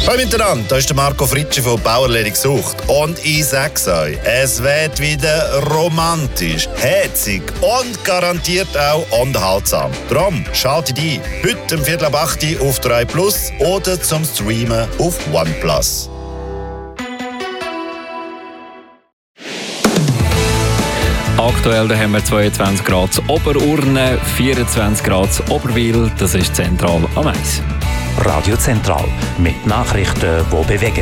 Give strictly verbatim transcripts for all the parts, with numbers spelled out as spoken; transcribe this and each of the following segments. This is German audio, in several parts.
Hallo miteinander, da ist der Marco Fritschi von Bauerledig gesucht. Und ich sag's euch, es wird wieder romantisch, herzig und garantiert auch unterhaltsam. Drum schaltet ein, heute um Viertel ab acht auf drei Plus oder zum Streamen auf OnePlus. Aktuell da haben wir zweiundzwanzig Grad Oberurne, vierundzwanzig Grad Oberwil, das ist zentral am Eis. Radio Zentral mit Nachrichten, die bewegen.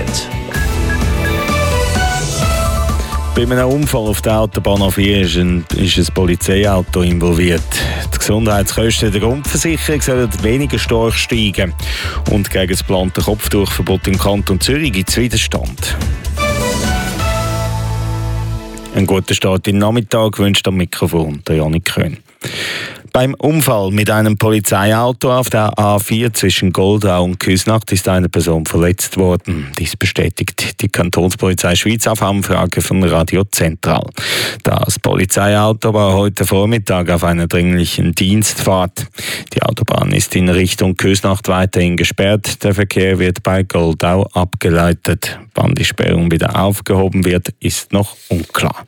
Bei einem Unfall auf der Autobahn A vier ist ein, ist ein Polizeiauto involviert. Die Gesundheitskosten der Grundversicherung sollen weniger stark steigen. Und gegen das geplante Kopftuchverbot im Kanton Zürich gibt es Widerstand. Einen guten Start in den Nachmittag wünscht am Mikrofon der Janik Köhn. Beim Unfall mit einem Polizeiauto auf der A vier zwischen Goldau und Küsnacht ist eine Person verletzt worden. Dies bestätigt die Kantonspolizei Schweiz auf Anfrage von Radio Zentral. Das Polizeiauto war heute Vormittag auf einer dringlichen Dienstfahrt. Die Autobahn ist in Richtung Küsnacht weiterhin gesperrt. Der Verkehr wird bei Goldau abgeleitet. Wann die Sperrung wieder aufgehoben wird, ist noch unklar.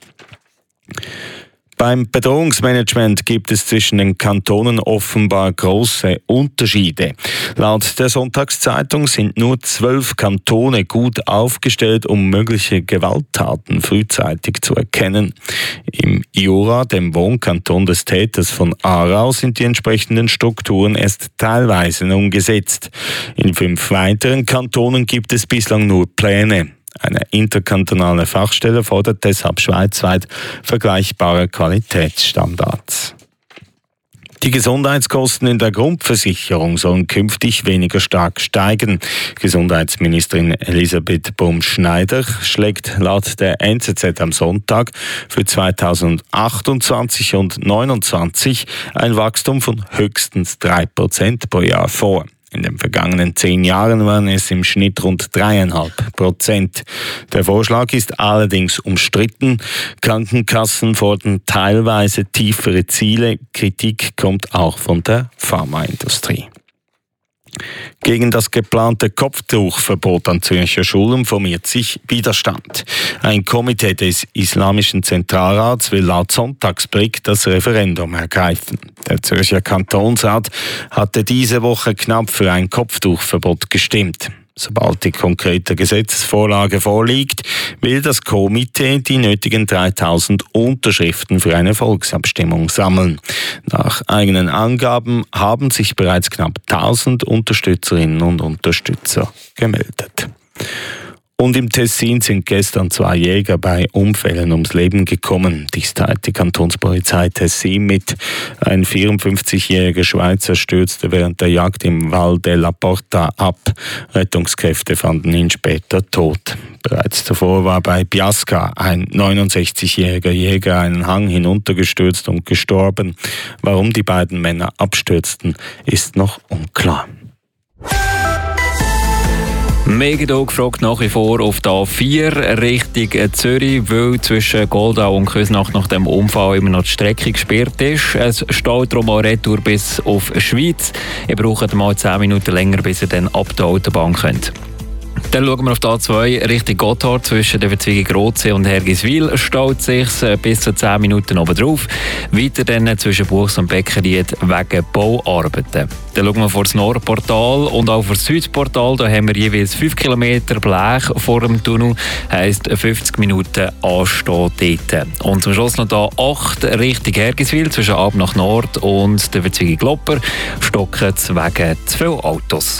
Beim Bedrohungsmanagement gibt es zwischen den Kantonen offenbar große Unterschiede. Laut der Sonntagszeitung sind nur zwölf Kantone gut aufgestellt, um mögliche Gewalttaten frühzeitig zu erkennen. Im Jura, dem Wohnkanton des Täters von Aarau, sind die entsprechenden Strukturen erst teilweise umgesetzt. In fünf weiteren Kantonen gibt es bislang nur Pläne. Eine interkantonale Fachstelle fordert deshalb schweizweit vergleichbare Qualitätsstandards. Die Gesundheitskosten in der Grundversicherung sollen künftig weniger stark steigen. Gesundheitsministerin Elisabeth Bum-Schneider schlägt laut der N Z Z am Sonntag für zweitausendachtundzwanzig und zweitausendneunundzwanzig ein Wachstum von höchstens drei Prozent pro Jahr vor. In den vergangenen zehn Jahren waren es im Schnitt rund dreieinhalb Prozent. Der Vorschlag ist allerdings umstritten. Krankenkassen fordern teilweise tiefere Ziele. Kritik kommt auch von der Pharmaindustrie. Gegen das geplante Kopftuchverbot an Zürcher Schulen formiert sich Widerstand. Ein Komitee des Islamischen Zentralrats will laut Sonntagsblick das Referendum ergreifen. Der Zürcher Kantonsrat hatte diese Woche knapp für ein Kopftuchverbot gestimmt. Sobald die konkrete Gesetzesvorlage vorliegt, will das Komitee die nötigen dreitausend Unterschriften für eine Volksabstimmung sammeln. Nach eigenen Angaben haben sich bereits knapp tausend Unterstützerinnen und Unterstützer gemeldet. Und im Tessin sind gestern zwei Jäger bei Unfällen ums Leben gekommen. Dies teilt die Kantonspolizei Tessin mit. Ein vierundfünfzigjähriger Schweizer stürzte während der Jagd im Val della Porta ab. Rettungskräfte fanden ihn später tot. Bereits zuvor war bei Biasca ein neunundsechzigjähriger Jäger einen Hang hinuntergestürzt und gestorben. Warum die beiden Männer abstürzten, ist noch unklar. Megiddo gefragt nach wie vor auf der A vier Richtung Zürich, weil zwischen Goldau und Küsnacht nach dem Unfall immer noch die Strecke gesperrt ist. Es steht darum auch Retour bis auf Schweiz. Ihr braucht mal zehn Minuten länger, bis ihr dann ab der Autobahn könnt. Dann schauen wir auf die A zwei Richtung Gotthard. Zwischen der Verzweigung Rotsee und Hergiswil staut sich bis zu zehn Minuten oben drauf. Weiter dann zwischen Buchs und Beckenried wegen Bauarbeiten. Dann schauen wir vor das Nordportal und auch vor das Südportal. Da haben wir jeweils fünf Kilometer Blech vor dem Tunnel. Heisst fünfzig Minuten anstehen dort. Und zum Schluss noch da acht Richtung Hergiswil zwischen Ab nach Nord und der Verzweigung Glopper stocken es wegen zu vielen Autos.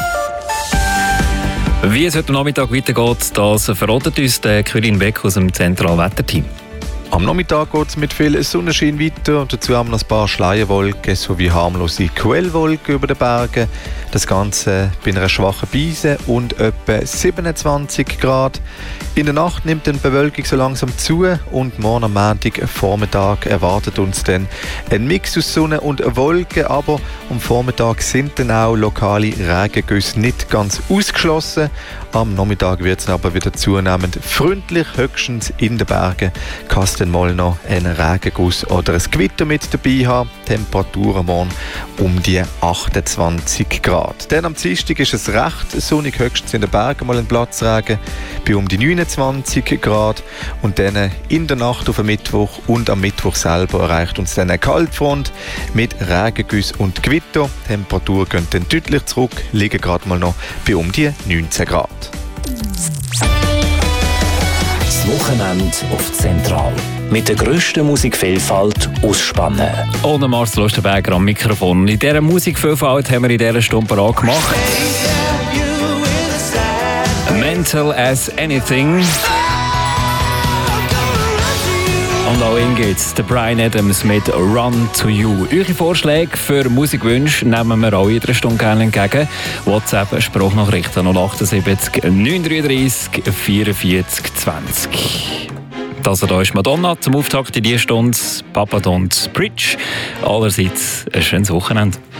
Wie es heute Nachmittag weitergeht, das verratet uns der Quirin Beck aus dem Zentralwetterteam. Am Nachmittag geht es mit viel Sonnenschein weiter und dazu haben wir noch ein paar Schleierwolken sowie harmlose Quellwolken über den Bergen. Das Ganze bei einer schwachen Brise und etwa siebenundzwanzig Grad. In der Nacht nimmt die Bewölkung so langsam zu und morgen am Montag Vormittag erwartet uns dann ein Mix aus Sonne und Wolken, aber am Vormittag sind dann auch lokale Regengüsse nicht ganz ausgeschlossen. Am Nachmittag wird es aber wieder zunehmend freundlich, höchstens in den Bergen kann es dann mal noch einen Regenguss oder ein Gewitter mit dabei haben. Temperaturen morgen um die achtundzwanzig Grad. Grad. Dann am Dienstag ist es recht sonnig, höchstens in den Bergen mal ein Platzregen bei um die neunundzwanzig Grad. Und dann in der Nacht auf den Mittwoch und am Mittwoch selber erreicht uns dann eine Kaltfront mit Regengüsse und Gewitter. Die Temperaturen gehen dann deutlich zurück, liegen gerade mal noch bei um die neunzehn Grad. Das Wochenende auf Zentral. Mit der grössten Musikvielfalt aus Spannen. Ohne Marcel Osterberger am Mikrofon. In dieser Musikvielfalt haben wir in dieser Stunde parat gemacht. Mental as Anything. Und auch ihn geht's, der Bryan Adams mit Run to You. Eure Vorschläge für Musikwünsche nehmen wir auch in einer Stunde gerne entgegen. WhatsApp, Sprachnachrichten null achtundsiebzig neunhundertdreiunddreißig vierundvierzig zwanzig. Das hier ist Madonna zum Auftakt in dieser Stunde. Papa Don't Preach. Allerseits ein schönes Wochenende.